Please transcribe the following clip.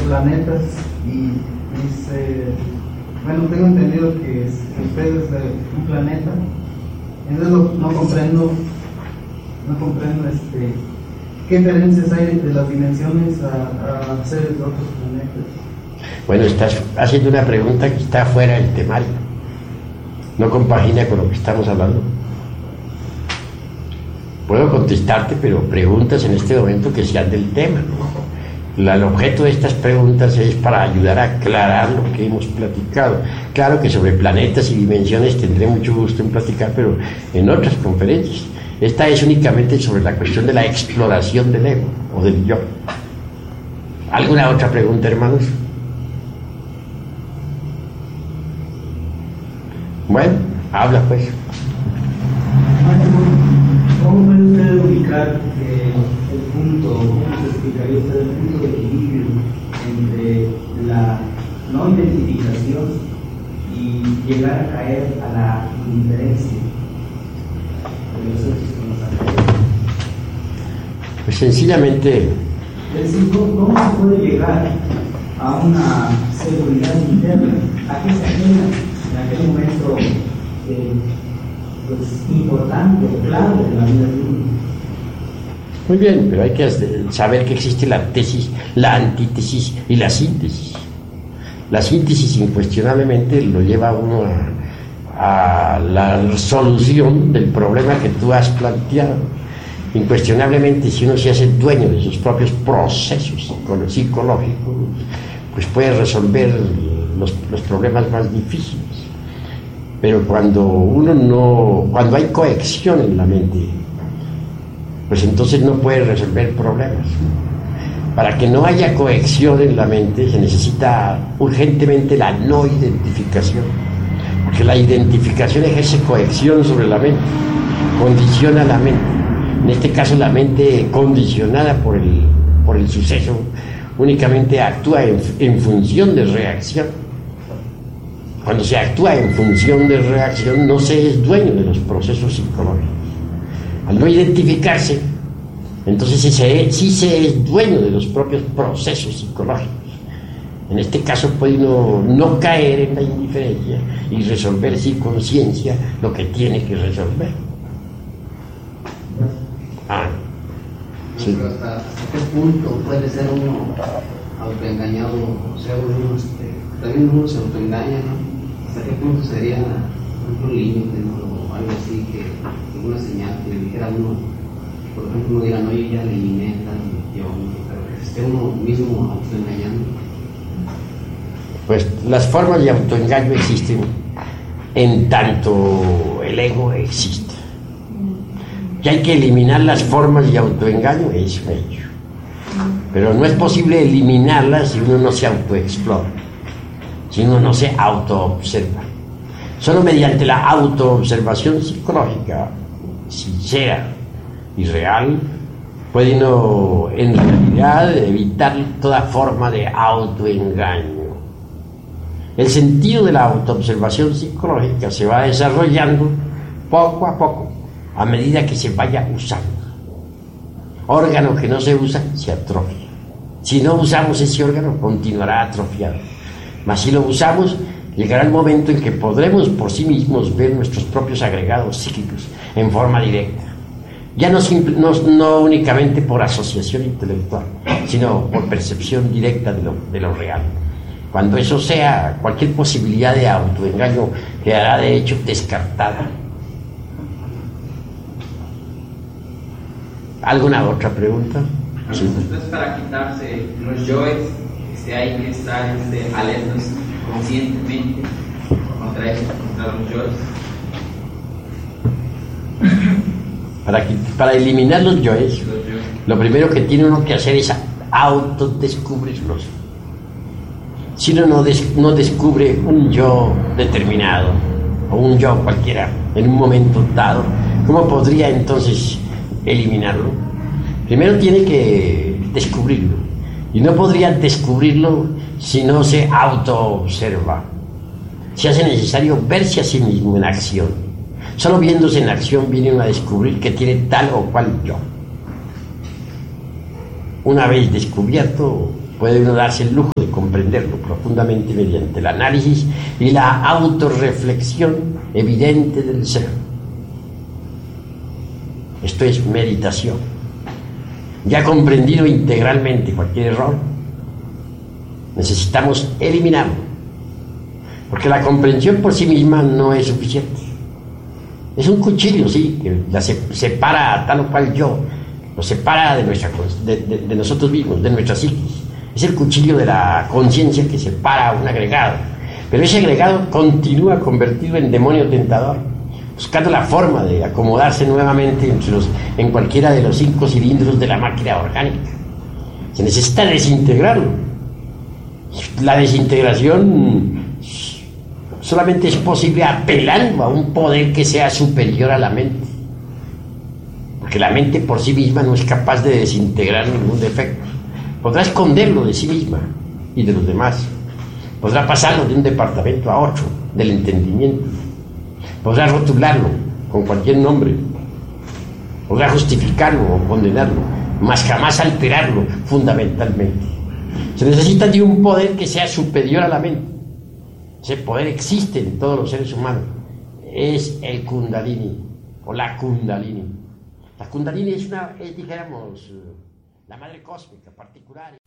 planetas y dice, bueno, tengo entendido que usted es de un planeta, entonces no comprendo qué diferencias hay de las dimensiones a seres de otros planetas. Bueno, estás haciendo una pregunta que está fuera del temario, no compagina con lo que estamos hablando. Puedo contestarte, pero preguntas en este momento que sean del tema, ¿no? El objeto de estas preguntas es para ayudar a aclarar lo que hemos platicado. Claro que sobre planetas y dimensiones tendré mucho gusto en platicar, pero en otras conferencias. Esta es únicamente sobre la cuestión de la exploración del ego o del yo. ¿Alguna otra pregunta, hermanos? Bueno, habla pues. ¿Cómo puede usted ubicar el punto, cómo se explicaría usted el punto de equilibrio entre la no identificación y llegar a caer a la indiferencia? Pues sencillamente... Es decir, ¿cómo se puede llegar a una seguridad interna? ¿A qué se genera en aquel momento pues, importante o clave de la vida de uno? Muy bien, pero hay que saber que existe la tesis, la antítesis y la síntesis. La síntesis incuestionablemente lo lleva a uno a la solución del problema que tú has planteado. Incuestionablemente, si uno se hace dueño de sus propios procesos psicológicos, pues puede resolver los problemas más difíciles. Pero cuando hay cohesión en la mente, pues entonces no puede resolver problemas. Para que no haya cohesión en la mente se necesita urgentemente la no identificación, porque la identificación ejerce cohesión sobre la mente, condiciona la mente. En este caso la mente condicionada por el suceso únicamente actúa en función de reacción. Cuando se actúa en función de reacción no se es dueño de los procesos psicológicos. Al no identificarse, entonces sí se es dueño de los propios procesos psicológicos. En este caso puede uno no caer en la indiferencia y resolver sin conciencia lo que tiene que resolver. Sí. ¿Hasta qué punto puede ser uno autoengañado? O sea, también uno se autoengaña, ¿no? ¿Hasta qué punto sería un límite, ¿no? O algo así, que una señal que le dijera a uno, por ejemplo, uno diga, no, yo ya eliminé tal religión, pero que se esté uno mismo autoengañando. Pues las formas de autoengaño existen en tanto el ego existe. Que hay que eliminar las formas de autoengaño, es un hecho. Pero no es posible eliminarlas si uno no se autoexplora, si uno no se autoobserva. Solo mediante la autoobservación psicológica, sincera y real, puede uno en realidad evitar toda forma de autoengaño. El sentido de la autoobservación psicológica se va desarrollando poco a poco, a medida que se vaya usando. Órgano que no se usa, se atrofia. Si no usamos ese órgano, continuará atrofiado. Mas si lo usamos, llegará el momento en que podremos por sí mismos ver nuestros propios agregados psíquicos en forma directa. Ya no únicamente por asociación intelectual, sino por percepción directa de lo real. Cuando eso sea, cualquier posibilidad de autoengaño quedará de hecho descartada. ¿Alguna otra pregunta? Sí. Entonces, para quitarse los yoes, hay que estar alertas conscientemente contra los yoes. Para eliminar los yoes, lo primero que tiene uno que hacer es autodescubrirlos. Si uno no descubre un yo determinado o un yo cualquiera en un momento dado, ¿cómo podría entonces eliminarlo? Primero tiene que descubrirlo, y no podría descubrirlo si no se autoobserva. Se hace necesario verse a sí mismo en acción. Solo viéndose en acción viene uno a descubrir que tiene tal o cual yo. Una vez descubierto, puede uno darse el lujo de comprenderlo profundamente mediante el análisis y la autorreflexión evidente del ser. Esto es meditación. Ya comprendido integralmente cualquier error, necesitamos eliminarlo, porque la comprensión por sí misma no es suficiente. Es un cuchillo, sí, que la separa a tal o cual yo, lo separa de nosotros mismos, de nuestra psiquis. Es el cuchillo de la conciencia que separa a un agregado, pero ese agregado continúa convertido en demonio tentador, buscando la forma de acomodarse nuevamente en cualquiera de los 5 cilindros de la máquina orgánica. Se necesita desintegrarlo. La desintegración solamente es posible apelando a un poder que sea superior a la mente, porque la mente por sí misma no es capaz de desintegrar ningún defecto. Podrá esconderlo de sí misma y de los demás, podrá pasarlo de un departamento a otro del entendimiento, podrá rotularlo con cualquier nombre, podrá justificarlo o condenarlo, mas jamás alterarlo fundamentalmente. Se necesita de un poder que sea superior a la mente. Ese poder existe en todos los seres humanos. Es el Kundalini o la Kundalini. La Kundalini es dijéramos, la madre cósmica particular.